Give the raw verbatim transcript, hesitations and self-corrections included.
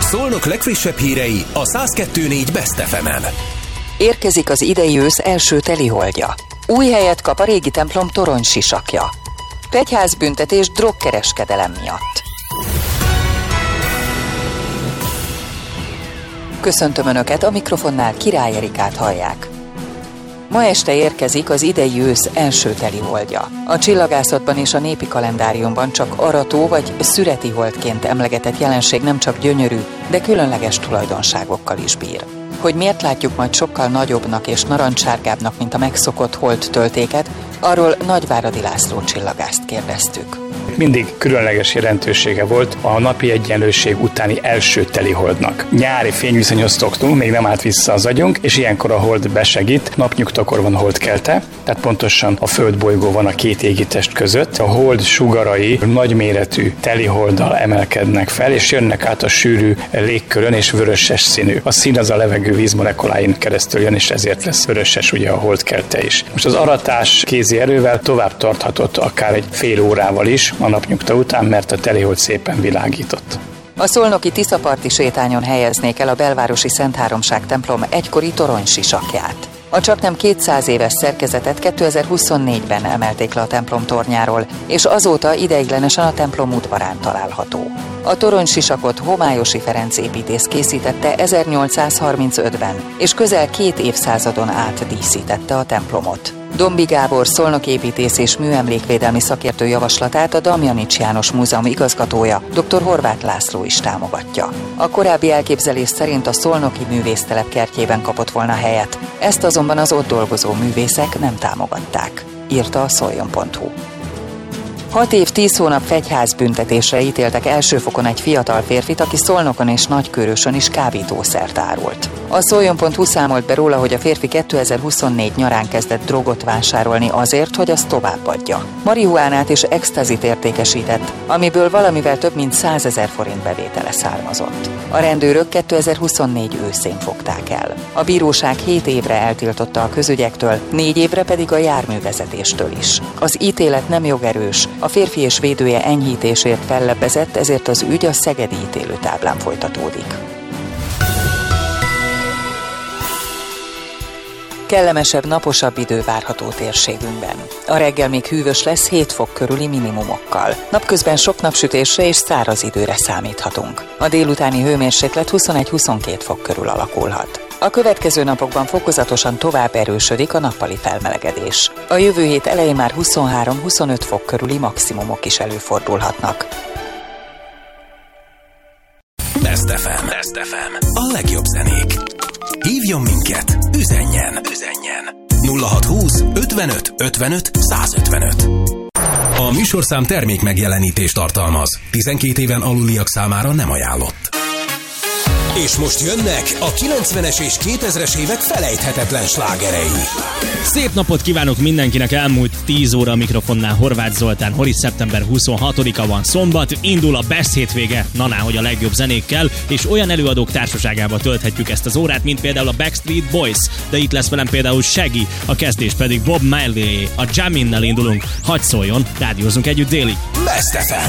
Szolnok legfrissebb hírei a száz kettő négy Best ef emen. Érkezik az idei ősz első teliholdja. Új helyet kap a régi templom toronysisakja. Egyházbüntetés drogkereskedelem miatt. Köszöntöm Önöket, a mikrofonnál Király Erikát hallják. Ma este érkezik az idei ősz első teliholdja. A csillagászatban és a népi kalendáriumban csak arató vagy szüreti holdként emlegetett jelenség nem csak gyönyörű, de különleges tulajdonságokkal is bír. Hogy miért látjuk majd sokkal nagyobbnak és narancssárgábbnak, mint a megszokott holdtöltéket, arról Nagyváradi László csillagászt kérdeztük. Mindig különleges jelentősége volt a napi egyenlőség utáni első teliholdnak. Nyári fényviszonyhoz szoktunk, még nem állt vissza az agyunk, és ilyenkor a hold besegít. Napnyugtakor van holdkelte, tehát pontosan a földbolygó van a két égitest között. A hold sugarai nagyméretű teliholddal emelkednek fel, és jönnek át a sűrű légkörön, és vöröses színű. A szín az a levegő vízmolekuláin keresztül jön, és ezért lesz vöröses ugye a holdkelte is. Most az aratás kézi erővel tovább tarthatott akár egy fél órával is a napnyugta után, mert a telihold szépen világított. A szolnoki Tiszaparti sétányon helyeznék el a belvárosi Szentháromság templom egykori toronysisakját. A csaknem kétszáz éves szerkezetet kétezer-huszonnégyben emelték le a templom tornyáról, és azóta ideiglenesen a templom udvarán található. A toronysisakot Homályosi Ferenc építész készítette ezernyolcszázharmincötben, és közel két évszázadon át díszítette a templomot. Dombi Gábor szolnoképítész és műemlékvédelmi szakértő javaslatát a Damjanics János Múzeum igazgatója, dr. Horváth László is támogatja. A korábbi elképzelés szerint a szolnoki művésztelep kertjében kapott volna helyet, ezt azonban az ott dolgozó művészek nem támogatták, írta a szoljon pont hu. Hat év, tíz hónap fegyházbüntetésre ítéltek első fokon egy fiatal férfit, aki Szolnokon és Nagykőrösön is kábítószert árult. A szoljon pont hu számolt be róla, hogy a férfi kétezer-huszonnégy nyarán kezdett drogot vásárolni azért, hogy azt továbbadja. Marihuánát és extazit értékesített, amiből valamivel több mint százezer forint bevétele származott. A rendőrök kétezer-huszonnégy őszén fogták el. A bíróság hét évre eltiltotta a közügyektől, négy évre pedig a járművezetéstől is. Az ítélet nem jogerős, a férfi és védője enyhítésért fellebbezett, ezért az ügy a szegedi ítélőtáblán folytatódik. Kellemesebb, naposabb idő várható térségünkben. A reggel még hűvös lesz hét fok körüli minimumokkal. Napközben sok napsütésre és száraz időre számíthatunk. A délutáni hőmérséklet huszonegy-huszonkét fok körül alakulhat. A következő napokban fokozatosan tovább erősödik a nappali felmelegedés. A jövő hét elején már huszonhárom-huszonöt fok körüli maximumok is előfordulhatnak. Best ef em. Best ef em. A legjobb zenék. Hívjon minket, üzenjen, üzenjen. nulla hat húsz ötvenöt ötvenöt százötvenöt. A műsorszám termék megjelenítést tartalmaz. tizenkét éven aluliak számára nem ajánlott. És most jönnek a kilencvenes és kétezres évek felejthetetlen slágerei. Szép napot kívánok mindenkinek, elmúlt tíz óra a mikrofonnál Horváth Zoltán, Hori, szeptember huszonhatodika van, szombat, indul a Best hétvége, naná, hogy a legjobb zenékkel, és olyan előadók társaságával tölthetjük ezt az órát, mint például a Backstreet Boys, de itt lesz velem például Shaggy, a kezdés pedig Bob Marley, a Jamin-nel indulunk, hadd szóljon, rádiózunk együtt délig. Best ef em.